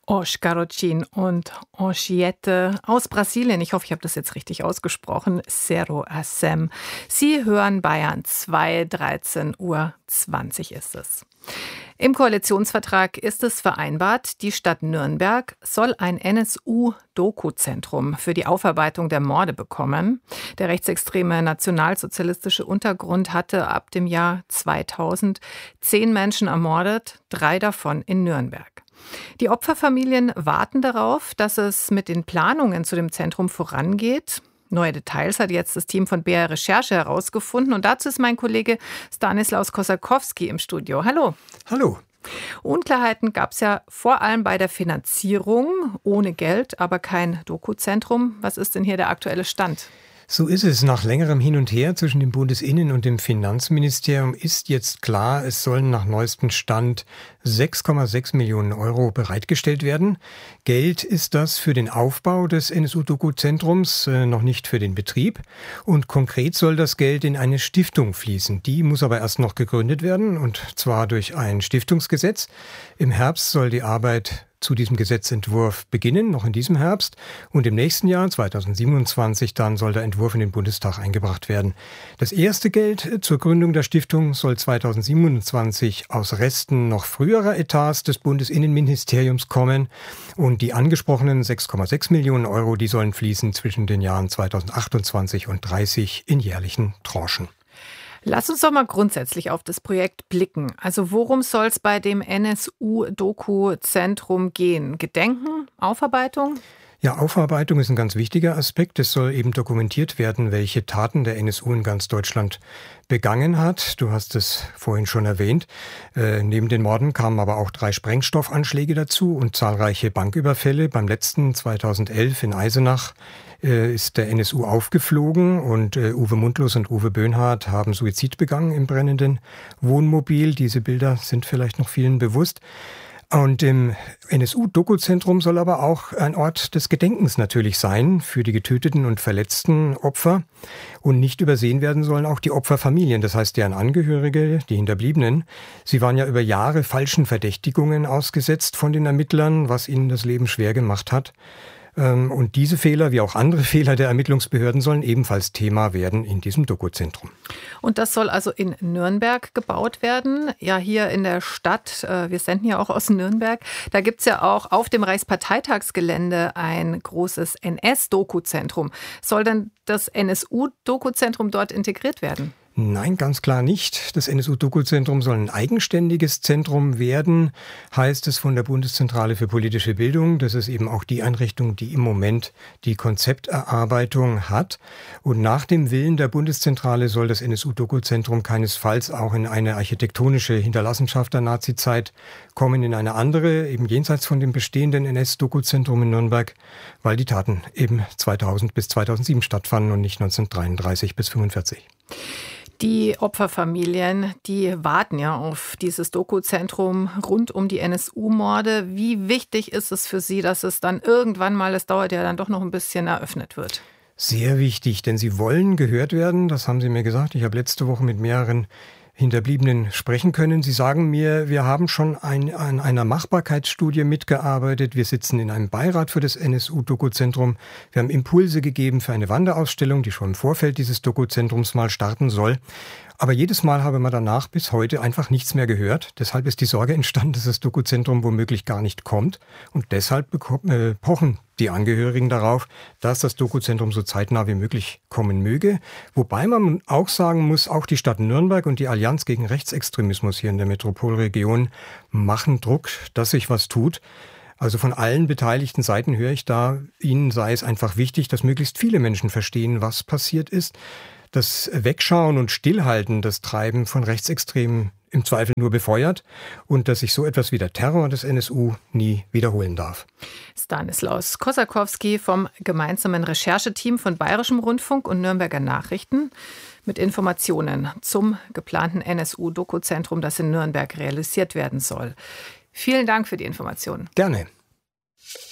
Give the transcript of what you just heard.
Oscarocin und Anchiette aus Brasilien. Ich hoffe, ich habe das jetzt richtig ausgesprochen. Zero a Sem. Sie hören Bayern 2, 13:20 Uhr ist es. Im Koalitionsvertrag ist es vereinbart, die Stadt Nürnberg soll ein NSU-Doku-Zentrum für die Aufarbeitung der Morde bekommen. Der rechtsextreme nationalsozialistische Untergrund hatte ab dem Jahr 2000 10 Menschen ermordet, 3 davon in Nürnberg. Die Opferfamilien warten darauf, dass es mit den Planungen zu dem Zentrum vorangeht. Neue Details hat jetzt das Team von BR Recherche herausgefunden. Und dazu ist mein Kollege Stanislaus Kosakowski im Studio. Hallo. Hallo. Unklarheiten gab es ja vor allem bei der Finanzierung. Ohne Geld, aber kein Dokuzentrum. Was ist denn hier der aktuelle Stand? So ist es. Nach längerem Hin und Her zwischen dem Bundesinnen- und dem Finanzministerium ist jetzt klar, es sollen nach neuestem Stand 6,6 Millionen Euro bereitgestellt werden. Geld ist das für den Aufbau des NSU-Doku-Zentrums, noch nicht für den Betrieb. Und konkret soll das Geld in eine Stiftung fließen. Die muss aber erst noch gegründet werden, und zwar durch ein Stiftungsgesetz. Im Herbst soll die Arbeit zu diesem Gesetzentwurf beginnen, noch in diesem Herbst. Und im nächsten Jahr, 2027, dann soll der Entwurf in den Bundestag eingebracht werden. Das erste Geld zur Gründung der Stiftung soll 2027 aus Resten noch früherer Etats des Bundesinnenministeriums kommen. Und die angesprochenen 6,6 Millionen Euro, die sollen fließen zwischen den Jahren 2028 und 2030 in jährlichen Tranchen. Lass uns doch mal grundsätzlich auf das Projekt blicken. Also worum soll es bei dem NSU-Doku-Zentrum gehen? Gedenken? Aufarbeitung? Ja, Aufarbeitung ist ein ganz wichtiger Aspekt. Es soll eben dokumentiert werden, welche Taten der NSU in ganz Deutschland begangen hat. Du hast es vorhin schon erwähnt. Neben den Morden kamen aber auch 3 Sprengstoffanschläge dazu und zahlreiche Banküberfälle. Beim letzten 2011 in Eisenach ist der NSU aufgeflogen und Uwe Mundlos und Uwe Böhnhardt haben Suizid begangen im brennenden Wohnmobil. Diese Bilder sind vielleicht noch vielen bewusst. Und im NSU-Doku-Zentrum soll aber auch ein Ort des Gedenkens natürlich sein für die getöteten und verletzten Opfer. Und nicht übersehen werden sollen auch die Opferfamilien, das heißt deren Angehörige, die Hinterbliebenen. Sie waren ja über Jahre falschen Verdächtigungen ausgesetzt von den Ermittlern, was ihnen das Leben schwer gemacht hat. Und diese Fehler, wie auch andere Fehler der Ermittlungsbehörden, sollen ebenfalls Thema werden in diesem Doku-Zentrum. Und das soll also in Nürnberg gebaut werden. Ja, hier in der Stadt, wir senden ja auch aus Nürnberg, da gibt es ja auch auf dem Reichsparteitagsgelände ein großes NS-Doku-Zentrum. Soll denn das NSU-Doku-Zentrum dort integriert werden? Nein, ganz klar nicht. Das NSU-Doku-Zentrum soll ein eigenständiges Zentrum werden, heißt es von der Bundeszentrale für politische Bildung. Das ist eben auch die Einrichtung, die im Moment die Konzepterarbeitung hat. Und nach dem Willen der Bundeszentrale soll das NSU-Doku-Zentrum keinesfalls auch in eine architektonische Hinterlassenschaft der Nazizeit kommen, in eine andere, eben jenseits von dem bestehenden NS-Doku-Zentrum in Nürnberg, weil die Taten eben 2000 bis 2007 stattfanden und nicht 1933 bis 1945. Die Opferfamilien, die warten ja auf dieses Doku-Zentrum rund um die NSU-Morde. Wie wichtig ist es für Sie, dass es dann irgendwann mal, es dauert ja dann doch noch ein bisschen, eröffnet wird? Sehr wichtig, denn sie wollen gehört werden, das haben sie mir gesagt. Ich habe letzte Woche mit mehreren Hinterbliebenen sprechen können. Sie sagen mir, wir haben schon an einer Machbarkeitsstudie mitgearbeitet. Wir sitzen in einem Beirat für das NSU-Doku-Zentrum. Wir haben Impulse gegeben für eine Wanderausstellung, die schon im Vorfeld dieses Doku-Zentrums mal starten soll. Aber jedes Mal habe man danach bis heute einfach nichts mehr gehört. Deshalb ist die Sorge entstanden, dass das Doku-Zentrum womöglich gar nicht kommt. Und deshalb pochen die Angehörigen darauf, dass das Doku-Zentrum so zeitnah wie möglich kommen möge. Wobei man auch sagen muss, auch die Stadt Nürnberg und die Allianz gegen Rechtsextremismus hier in der Metropolregion machen Druck, dass sich was tut. Also von allen beteiligten Seiten höre ich da, ihnen sei es einfach wichtig, dass möglichst viele Menschen verstehen, was passiert ist. Das Wegschauen und Stillhalten, das Treiben von Rechtsextremen im Zweifel nur befeuert und dass sich so etwas wie der Terror des NSU nie wiederholen darf. Stanislaus Kosakowski vom gemeinsamen Rechercheteam von Bayerischem Rundfunk und Nürnberger Nachrichten mit Informationen zum geplanten NSU-Doku-Zentrum, das in Nürnberg realisiert werden soll. Vielen Dank für die Informationen. Gerne.